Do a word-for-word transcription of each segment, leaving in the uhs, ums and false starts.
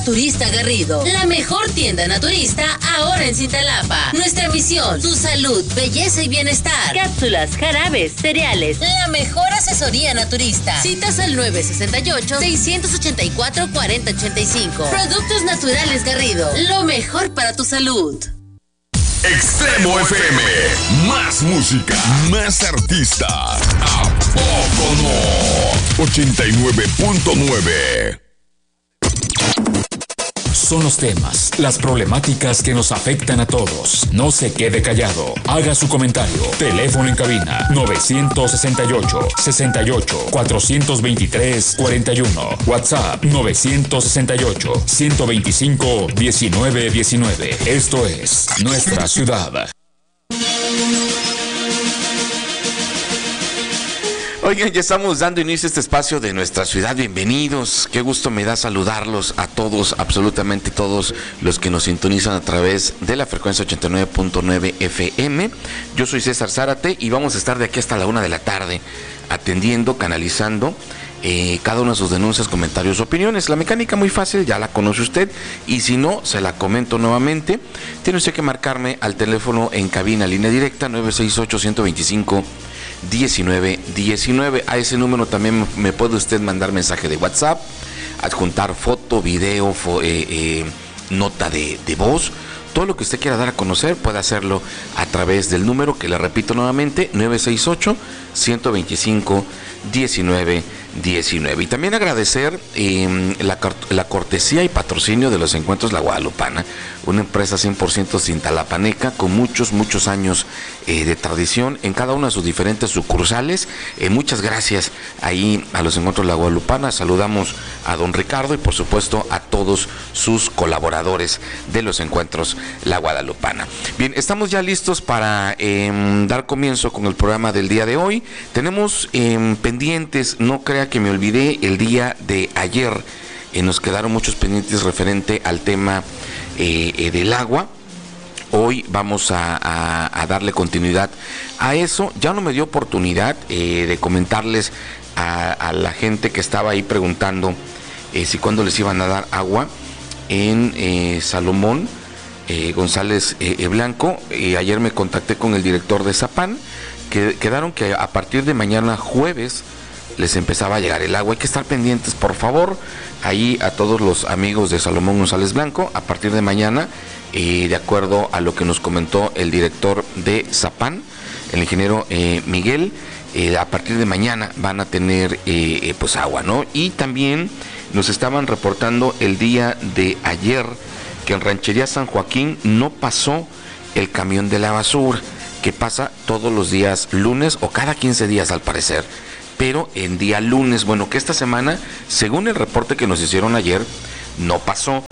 Naturista Garrido, la mejor tienda naturista ahora en Cintalapa. Nuestra misión, tu salud, belleza y bienestar. Cápsulas, jarabes, cereales, la mejor asesoría naturista. Citas al nueve sesenta y ocho, seiscientos ochenta y cuatro, cuarenta ochenta y cinco. Productos Naturales Garrido, lo mejor para tu salud. Extremo F M, más música, más artistas. ¿A poco no? ochenta y nueve punto nueve. Son los temas, las problemáticas que nos afectan a todos. No se quede callado. Haga su comentario. Teléfono en cabina novecientos sesenta y ocho, sesenta y ocho, cuatrocientos veintitrés, cuarenta y uno. WhatsApp novecientos sesenta y ocho, ciento veinticinco, diecinueve diecinueve. Esto es Nuestra Ciudad. Oigan, ya estamos dando inicio a este espacio de Nuestra Ciudad. Bienvenidos. Qué gusto me da saludarlos a todos, absolutamente todos los que nos sintonizan a través de la frecuencia ochenta y nueve punto nueve F M. Yo soy César Zárate y vamos a estar de aquí hasta la una de la tarde atendiendo, canalizando eh, cada una de sus denuncias, comentarios, opiniones. La mecánica muy fácil, ya la conoce usted, y si no, se la comento nuevamente. Tiene usted que marcarme al teléfono en cabina, línea directa nueve seis ocho, ciento veinticinco, diecinueve diecinueve. A ese número también me puede usted mandar mensaje de WhatsApp, adjuntar foto, video, fo, eh, eh, nota de, de voz, todo lo que usted quiera dar a conocer puede hacerlo a través del número que le repito nuevamente, nueve seis ocho, ciento veinticinco, diecinueve diecinueve. Y también agradecer eh, la, la cortesía y patrocinio de los Encuentros La Guadalupana, una empresa cien por ciento cintalapaneca con muchos, muchos años eh, de tradición en cada una de sus diferentes sucursales. Eh, muchas gracias ahí a los Encuentros La Guadalupana. Saludamos a don Ricardo y por supuesto a todos sus colaboradores de los Encuentros La Guadalupana. Bien, estamos ya listos para eh, dar comienzo con el programa del día de hoy. Tenemos eh, pendientes, no crea que me olvidé, el día de ayer eh, nos quedaron muchos pendientes referente al tema eh, eh, del agua. Hoy vamos a, a, a darle continuidad a eso. Ya no me dio oportunidad eh, de comentarles a, a la gente que estaba ahí preguntando eh, si cuándo les iban a dar agua en eh, Salomón eh, González eh, Blanco. Eh, ayer me contacté con el director de Zapan, que quedaron que a partir de mañana jueves les empezaba a llegar el agua. Hay que estar pendientes, por favor, ahí a todos los amigos de Salomón González Blanco, a partir de mañana, eh, de acuerdo a lo que nos comentó el director de Zapan, el ingeniero eh, Miguel, eh, a partir de mañana van a tener eh, eh, pues agua, ¿no? Y también nos estaban reportando el día de ayer que en Ranchería San Joaquín no pasó el camión de la basura, que pasa todos los días lunes o cada quince días al parecer, pero en día lunes. Bueno, que esta semana, según el reporte que nos hicieron ayer, no pasó.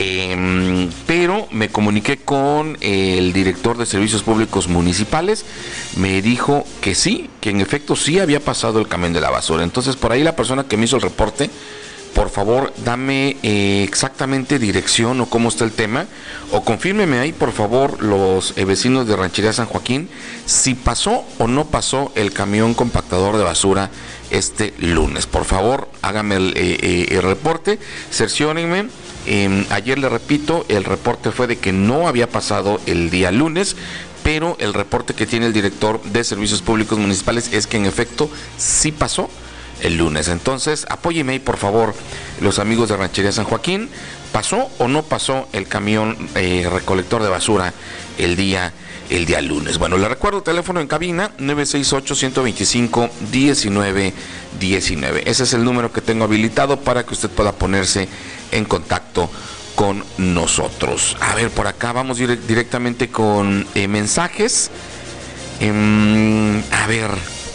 Eh, pero me comuniqué con el director de Servicios Públicos Municipales, me dijo que sí, que en efecto sí había pasado el camión de la basura. Entonces, por ahí la persona que me hizo el reporte, por favor, dame eh, exactamente dirección o cómo está el tema, o confírmeme ahí, por favor, los eh, vecinos de Ranchería San Joaquín, si pasó o no pasó el camión compactador de basura este lunes. Por favor, hágame el, eh, eh, el reporte, cerciórenme. Eh, ayer, le repito, el reporte fue de que no había pasado el día lunes, pero el reporte que tiene el director de Servicios Públicos Municipales es que en efecto sí pasó el lunes. Entonces, apóyeme ahí, por favor, los amigos de Ranchería San Joaquín. ¿Pasó o no pasó el camión eh, recolector de basura el día el día lunes? Bueno, le recuerdo el teléfono en cabina, nueve seis ocho, ciento veinticinco, diecinueve diecinueve. Ese es el número que tengo habilitado para que usted pueda ponerse en contacto con nosotros. A ver, por acá vamos dire- directamente con eh, mensajes. Eh, a ver...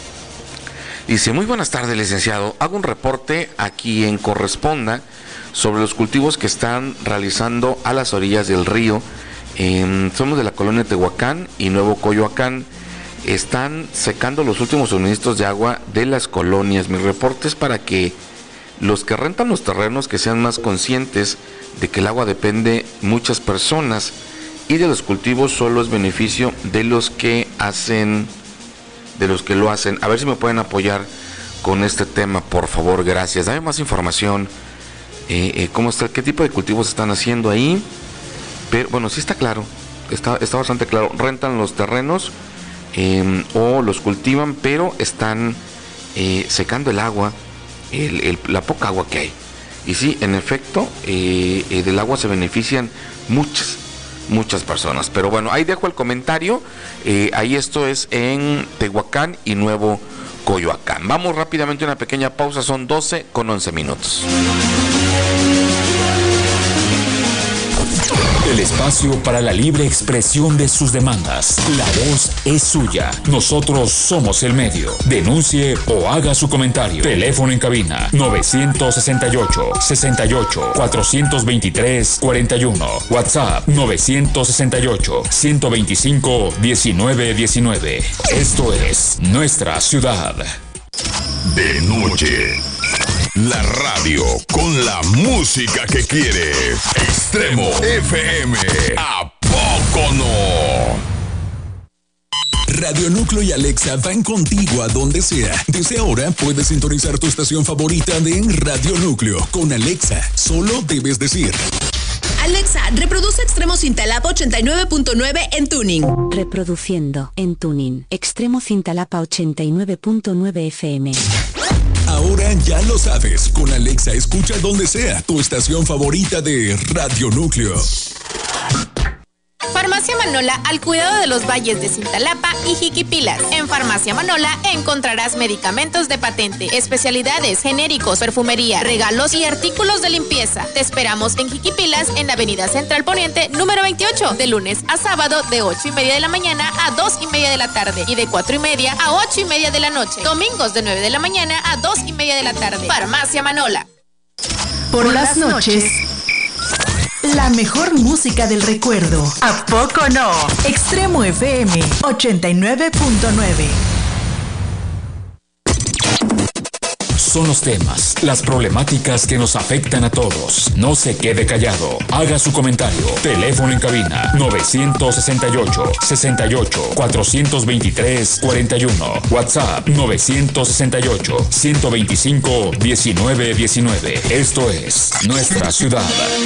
Dice, muy buenas tardes, licenciado. Hago un reporte a quien corresponda sobre los cultivos que están realizando a las orillas del río. Eh, somos de la colonia Tehuacán y Nuevo Coyoacán. Están secando los últimos suministros de agua de las colonias. Mi reporte es para que los que rentan los terrenos que sean más conscientes de que el agua depende muchas personas y de los cultivos solo es beneficio de los que hacen... de los que lo hacen. A ver si me pueden apoyar con este tema, por favor, gracias. Dame más información, eh, eh, cómo está, qué tipo de cultivos están haciendo ahí. Pero bueno, sí está claro, está, está bastante claro. Rentan los terrenos eh, o los cultivan, pero están eh, secando el agua, el, el, la poca agua que hay. Y sí, en efecto, eh, eh, del agua se benefician muchas, muchas personas. Pero bueno, ahí dejo el comentario. Eh, ahí esto es en Tehuacán y Nuevo Coyoacán. Vamos rápidamente a una pequeña pausa, son doce con once minutos. El espacio para la libre expresión de sus demandas. La voz es suya. Nosotros somos el medio. Denuncie o haga su comentario. Teléfono en cabina novecientos sesenta y ocho, sesenta y ocho, cuatrocientos veintitrés, cuarenta y uno. WhatsApp novecientos sesenta y ocho, ciento veinticinco, diecinueve diecinueve. Esto es Nuestra Ciudad. De noche. La radio con la música que quiere. Extremo F M. ¿A poco no? Radio Núcleo y Alexa van contigo a donde sea. Desde ahora puedes sintonizar tu estación favorita de Radio Núcleo. Con Alexa, solo debes decir: Alexa, reproduce Extremo Cintalapa ochenta y nueve punto nueve en tuning. Reproduciendo en tuning. Extremo Cintalapa ochenta y nueve punto nueve F M. Ahora ya lo sabes, con Alexa escucha donde sea tu estación favorita de Radio Núcleo. Farmacia Manola, al cuidado de los valles de Cintalapa y Jiquipilas. En Farmacia Manola encontrarás medicamentos de patente, especialidades, genéricos, perfumería, regalos y artículos de limpieza. Te esperamos en Jiquipilas, en la Avenida Central Poniente, número veintiocho, de lunes a sábado, de ocho y media de la mañana a dos y media de la tarde y de cuatro y media a ocho y media de la noche. Domingos de nueve de la mañana a dos y media de la tarde. Farmacia Manola. Por las noches, la mejor música del recuerdo. ¿A poco no? Extremo F M ochenta y nueve punto nueve. Son los temas, las problemáticas que nos afectan a todos. No se quede callado. Haga su comentario. Teléfono en cabina novecientos sesenta y ocho, sesenta y ocho, cuatrocientos veintitrés, cuarenta y uno. WhatsApp novecientos sesenta y ocho, ciento veinticinco, diecinueve diecinueve. Esto es Nuestra Ciudad.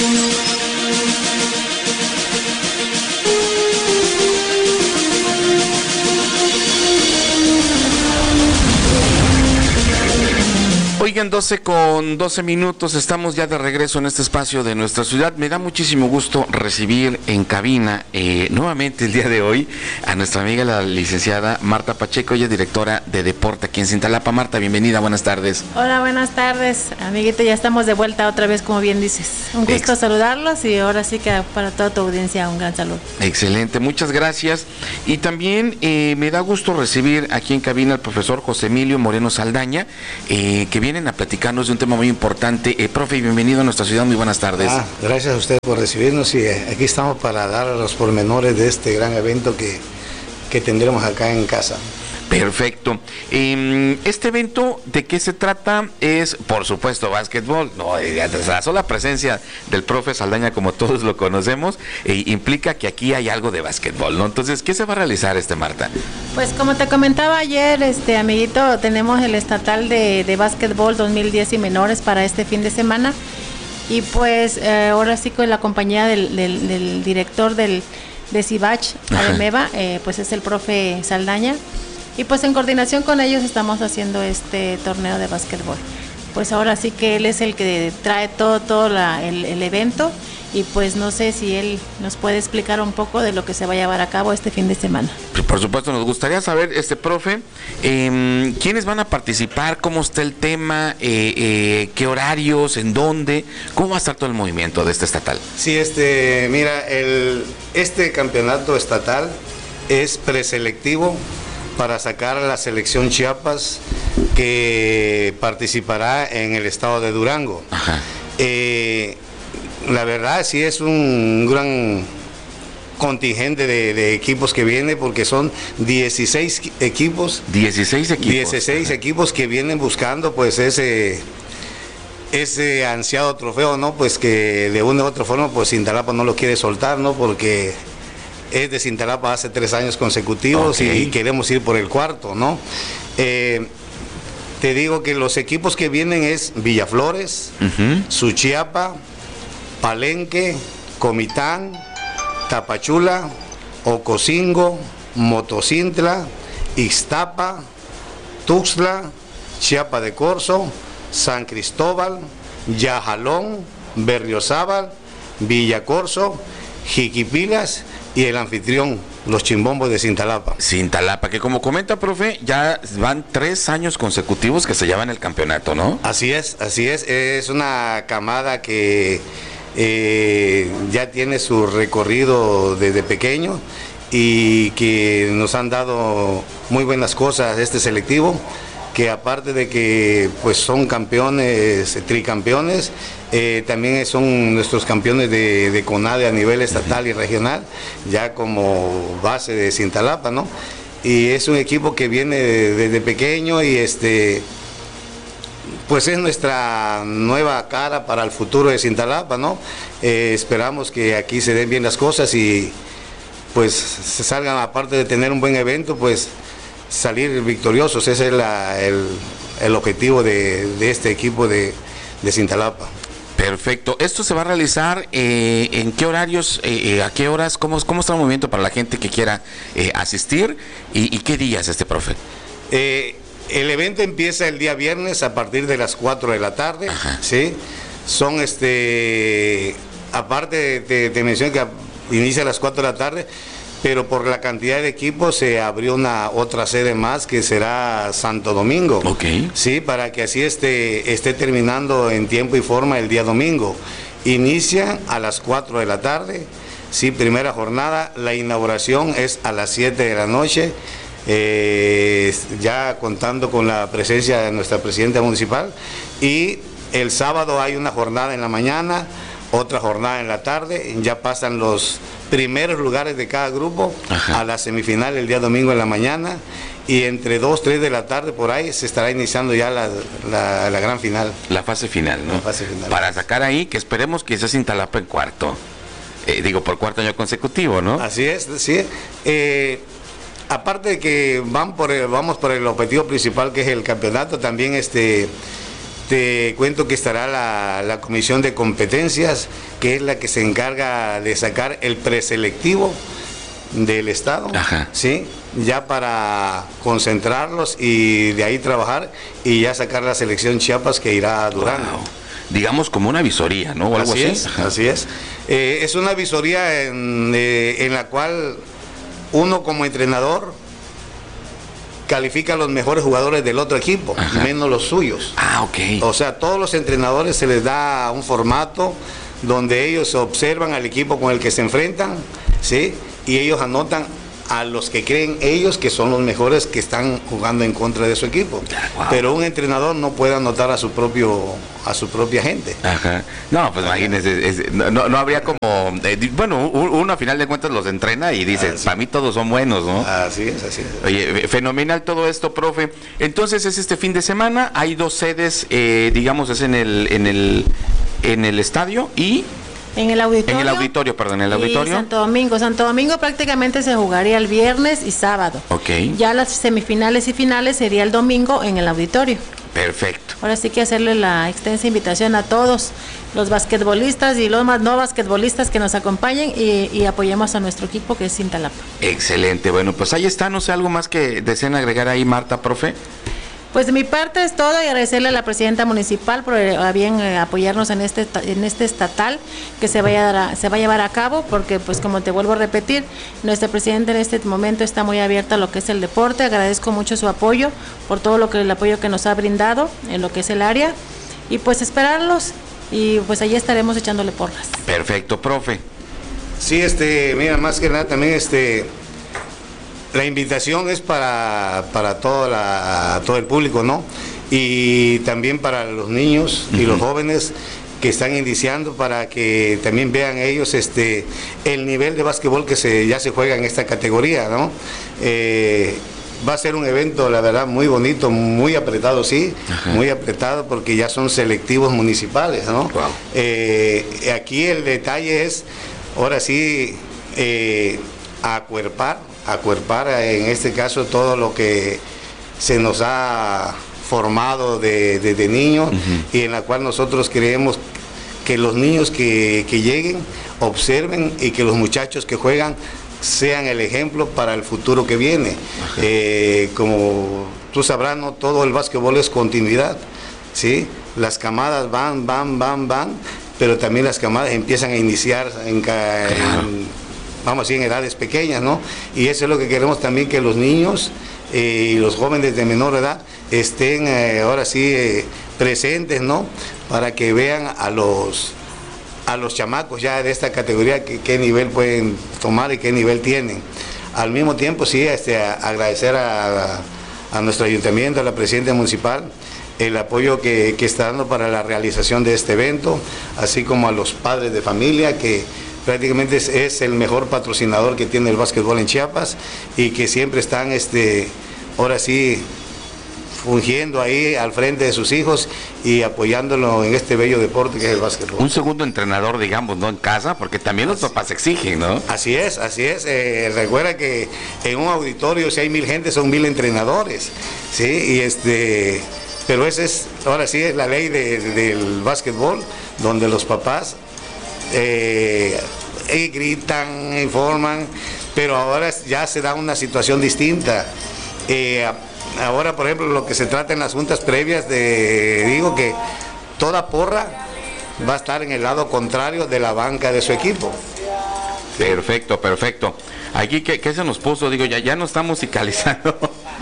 Oigan, doce con doce minutos, estamos ya de regreso en este espacio de Nuestra Ciudad. Me da muchísimo gusto recibir en cabina eh, nuevamente el día de hoy a nuestra amiga la licenciada Marta Pacheco, ella es directora de Deporte aquí en Cintalapa. Marta, bienvenida, buenas tardes. Hola, buenas tardes, amiguito, ya estamos de vuelta otra vez, como bien dices. Un gusto Ex- saludarlos y ahora sí que para toda tu audiencia un gran saludo. Excelente, muchas gracias. Y también eh, me da gusto recibir aquí en cabina al profesor José Emilio Moreno Saldaña, eh, que viene a platicarnos de un tema muy importante. Eh, profe, bienvenido a Nuestra Ciudad, muy buenas tardes. Ah, gracias a usted por recibirnos y eh, aquí estamos para dar los pormenores de este gran evento que, que tendremos acá en casa. Perfecto. Eh, este evento, ¿de qué se trata? Es, por supuesto, básquetbol. No, eh, la sola presencia del profe Saldaña, como todos lo conocemos, eh, implica que aquí hay algo de básquetbol, ¿no? Entonces, ¿qué se va a realizar, este Marta? Pues como te comentaba ayer, este amiguito, tenemos el estatal de, de básquetbol dos mil diez y menores para este fin de semana. Y pues eh, ahora sí con la compañía del, del, del director del, de Cibach, Ademeva, eh, pues es el profe Saldaña. Y pues en coordinación con ellos estamos haciendo este torneo de básquetbol. Pues ahora sí que él es el que trae todo, todo la, el, el evento y pues no sé si él nos puede explicar un poco de lo que se va a llevar a cabo este fin de semana. Por supuesto, nos gustaría saber, este profe, eh, quiénes van a participar, cómo está el tema, eh, eh, qué horarios, en dónde, cómo va a estar todo el movimiento de este estatal. Sí, este, mira, el, este campeonato estatal es preselectivo para sacar a la selección Chiapas que participará en el estado de Durango. Ajá. Eh, la verdad sí es un gran contingente de, de equipos que viene porque son dieciséis equipos. dieciséis equipos. dieciséis Ajá. equipos que vienen buscando pues ese ese ansiado trofeo, ¿no? Pues que de una u otra forma pues Cintalapa no lo quiere soltar, ¿no? Porque es de Cintalapa hace tres años consecutivos, okay, y queremos ir por el cuarto, ¿no? Eh, te digo que los equipos que vienen es Villaflores, uh-huh. Suchiapa, Palenque, Comitán, Tapachula, Ocosingo, Motocintla, Ixtapa, Tuxtla, Chiapa de Corzo, San Cristóbal, Yajalón, Berriozábal, Villacorso, Jiquipilas y el anfitrión, los Chimbombos de Cintalapa. Cintalapa, que como comenta, profe, ya van tres años consecutivos que se llevan el campeonato, ¿no? Así es, así es. Es una camada que eh, ya tiene su recorrido desde pequeño y que nos han dado muy buenas cosas este selectivo, que aparte de que pues son campeones, tricampeones, eh, también son nuestros campeones de, de CONADE a nivel estatal y regional, ya como base de Cintalapa, ¿no? Y es un equipo que viene desde de pequeño y este pues es nuestra nueva cara para el futuro de Cintalapa, ¿no? Eh, esperamos que aquí se den bien las cosas y pues se salgan, aparte de tener un buen evento, pues salir victoriosos. Ese es la, el, el objetivo de, de este equipo de, de Cintalapa. Perfecto. ¿Esto se va a realizar eh, en qué horarios, eh, a qué horas? ¿Cómo, cómo está el movimiento para la gente que quiera eh, asistir? ¿Y, ¿Y qué días, este profe? Eh, el evento empieza el día viernes a partir de las cuatro de la tarde. Ajá. ¿Sí? Son, este, aparte te, te mencioné que inicia a las cuatro de la tarde, pero por la cantidad de equipos se abrió una otra sede más que será Santo Domingo. Ok. Sí, para que así esté, esté terminando en tiempo y forma el día domingo. Inicia a las cuatro de la tarde, sí, primera jornada. La inauguración es a las siete de la noche, eh, ya contando con la presencia de nuestra presidenta municipal. Y el sábado hay una jornada en la mañana, otra jornada en la tarde, ya pasan los primeros lugares de cada grupo. Ajá. A la semifinal el día domingo en la mañana y entre dos, tres de la tarde por ahí se estará iniciando ya la, la, la gran final. La fase final, ¿no? La fase final. Para sacar ahí, que esperemos que sea Cintalapa en cuarto, eh, digo por cuarto año consecutivo, ¿no? Así es, sí. Eh, aparte de que van por el, vamos por el objetivo principal que es el campeonato, también este... te cuento que estará la, la comisión de competencias, que es la que se encarga de sacar el preselectivo del estado. Ajá. ¿Sí? Ya para concentrarlos y de ahí trabajar y ya sacar la selección Chiapas que irá a Durango. Wow. Digamos como una visoría, ¿no? O algo así, así es, así es. Eh, es una visoría en, eh, en la cual uno como entrenador califica a los mejores jugadores del otro equipo. Ajá. Menos los suyos. Ah, ok. O sea, todos los entrenadores se les da un formato donde ellos observan al equipo con el que se enfrentan, ¿sí? Y ellos anotan a los que creen ellos que son los mejores que están jugando en contra de su equipo. Wow. Pero un entrenador no puede anotar a su propio a su propia gente. Ajá. No, pues imagínense, es, no, no habría como eh, bueno, uno a final de cuentas los entrena y dice, para mí todos son buenos, ¿no? Así es, así es. Oye, fenomenal todo esto, profe. Entonces es este fin de semana, hay dos sedes, eh, digamos, es en el en el en el estadio y en el auditorio. En el auditorio, perdón, en el auditorio. Y Santo Domingo. Santo Domingo prácticamente se jugaría el viernes y sábado. Ok. Ya las semifinales y finales sería el domingo en el auditorio. Perfecto. Ahora sí que hacerle la extensa invitación a todos los basquetbolistas y los más no basquetbolistas que nos acompañen y, y apoyemos a nuestro equipo que es Cintalapa. Excelente. Bueno, pues ahí está. No sé, algo más que deseen agregar ahí, Marta, profe. Pues de mi parte es todo y agradecerle a la presidenta municipal por eh, a bien eh, apoyarnos en este en este estatal que se vaya a, dar a, se va a llevar a cabo, porque pues como te vuelvo a repetir, nuestra presidenta en este momento está muy abierta a lo que es el deporte. Agradezco mucho su apoyo por todo lo que el apoyo que nos ha brindado en lo que es el área y pues esperarlos y pues allí estaremos echándole porras. Perfecto, profe. Sí, este, mira, más que nada también este la invitación es para, para todo, la, todo el público, ¿no? Y también para los niños y uh-huh. los jóvenes que están iniciando, para que también vean ellos este el nivel de básquetbol que se, ya se juega en esta categoría, ¿no? Eh, va a ser un evento, la verdad, muy bonito, muy apretado, sí, Ajá. muy apretado porque ya son selectivos municipales, ¿no? Wow. Eh, aquí el detalle es, ahora sí, eh, acuerpar, acuerpar en este caso todo lo que se nos ha formado de, de, de niños, uh-huh. y en la cual nosotros creemos que los niños que, que lleguen observen y que los muchachos que juegan sean el ejemplo para el futuro que viene. Eh, como tú sabrás, no todo el básquetbol es continuidad, ¿sí? Las camadas van, van, van, van, pero también las camadas empiezan a iniciar en, en, vamos a decir, en edades pequeñas, ¿no? Y eso es lo que queremos también, que los niños eh, y los jóvenes de menor edad estén eh, ahora sí eh, presentes, ¿no? Para que vean a los a los chamacos ya de esta categoría que, qué nivel pueden tomar y qué nivel tienen. Al mismo tiempo, sí, este, a, agradecer a, a nuestro ayuntamiento, a la presidenta municipal, el apoyo que, que está dando para la realización de este evento, así como a los padres de familia, que prácticamente es, es el mejor patrocinador que tiene el básquetbol en Chiapas y que siempre están, este, ahora sí, fungiendo ahí al frente de sus hijos y apoyándolo en este bello deporte que es el básquetbol. Un segundo entrenador, digamos, ¿no? En casa, porque también los papás exigen, ¿no? Así es, así es. Eh, recuerda que en un auditorio, si hay mil gente, son mil entrenadores, ¿sí? Y este, pero esa es, ahora sí, es la ley de, de, del básquetbol, donde los papás eh, eh, gritan, informan, pero ahora ya se da una situación distinta. Eh, Ahora, por ejemplo, lo que se trata en las juntas previas, de, digo que toda porra va a estar en el lado contrario de la banca de su equipo. Perfecto, perfecto. Aquí, ¿qué, qué se nos puso? Digo, ya, ya no está musicalizando.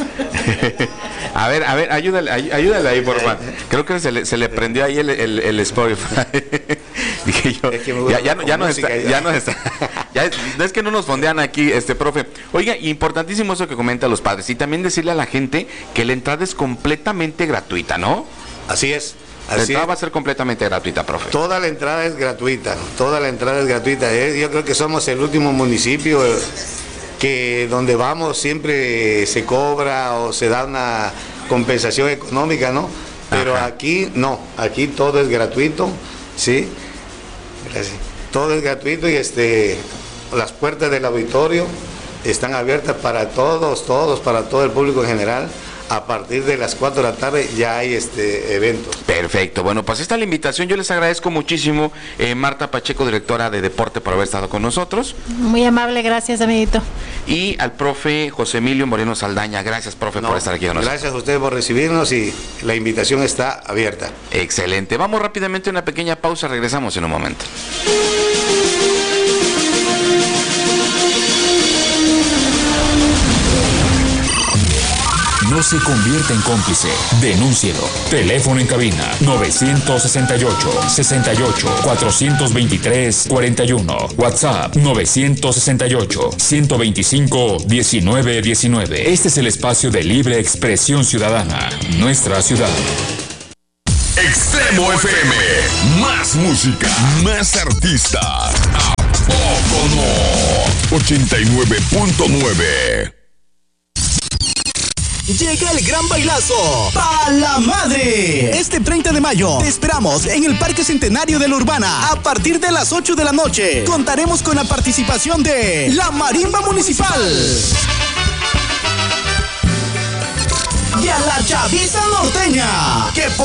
A ver, a ver, ayúdale, ayúdale ahí, por favor. Creo que se le, se le prendió ahí el, el, el Spotify. Dije yo, es que ya, ya, no, ya, no está, ya. ya no está, ya es que no nos fondean aquí, este profe. Oiga, importantísimo eso que comenta los padres, y también decirle a la gente que la entrada es completamente gratuita, ¿no? Así es. Así la entrada es. Va a ser completamente gratuita, profe. Toda la entrada es gratuita, toda la entrada es gratuita. Yo creo que somos el último municipio que donde vamos siempre se cobra o se da una compensación económica, ¿no? Pero Ajá. aquí no, aquí todo es gratuito, ¿sí? Gracias. Todo es gratuito y este, las puertas del auditorio están abiertas para todos, todos, para todo el público en general. A partir de las cuatro de la tarde ya hay este eventos. Perfecto, bueno, pues esta es la invitación. Yo les agradezco muchísimo, eh, Marta Pacheco, directora de Deporte, por haber estado con nosotros. Muy amable, gracias, amiguito. Y al profe José Emilio Moreno Saldaña, gracias, profe, no, por estar aquí con nosotros. Gracias a ustedes por recibirnos y la invitación está abierta. Excelente, vamos rápidamente a una pequeña pausa, regresamos en un momento. No se convierta en cómplice. Denúncielo. Teléfono en cabina novecientos sesenta y ocho, sesenta y ocho, cuatrocientos veintitrés, cuarenta y uno. WhatsApp novecientos sesenta y ocho, ciento veinticinco, diecinueve diecinueve. Este es el espacio de libre expresión ciudadana. Nuestra ciudad. Extremo F M. Más música, más artistas. ¿A poco no? ochenta y nueve punto nueve. Llega el gran bailazo ¡Pa la madre! Este treinta de mayo te esperamos en el Parque Centenario de la Urbana a partir de las ocho de la noche. Contaremos con la participación de la Marimba Municipal y a la Chaviza Norteña, que